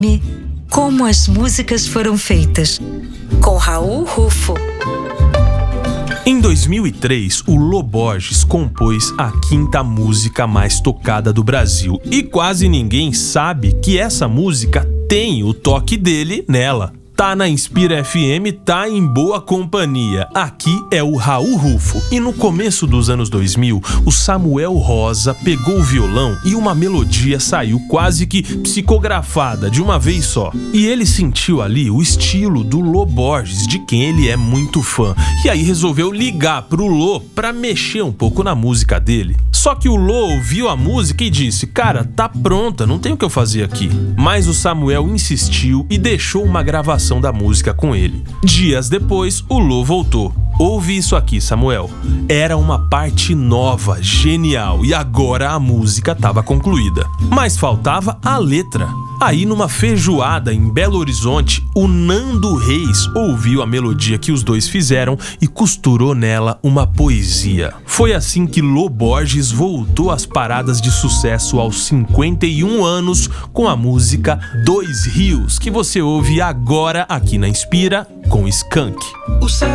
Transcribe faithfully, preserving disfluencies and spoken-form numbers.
Como as músicas foram feitas, com Raul Rufo. Em dois mil e três, o Lô Borges compôs a quinta música mais tocada do Brasil. E quase ninguém sabe que essa música tem o toque dele nela. Tá na Inspira F M, tá em boa companhia. Aqui é o Raul Rufo. E no começo dos anos dois mil, o Samuel Rosa pegou o violão e uma melodia saiu quase que psicografada de uma vez só. E ele sentiu ali o estilo do Lô Borges, de quem ele é muito fã. E aí resolveu ligar pro Lô pra mexer um pouco na música dele. Só que o Lô ouviu a música e disse: cara, tá pronta, não tem o que eu fazer aqui. Mas o Samuel insistiu e deixou uma gravação da música com ele. Dias depois, o Lô voltou. Ouve isso aqui, Samuel. Era uma parte nova, genial, e agora a música estava concluída. Mas faltava a letra. Aí, numa feijoada em Belo Horizonte, o Nando Reis ouviu a melodia que os dois fizeram e costurou nela uma poesia. Foi assim que Lô Borges voltou às paradas de sucesso aos cinquenta e um anos com a música Dois Rios, que você ouve agora aqui na Inspira com Skank.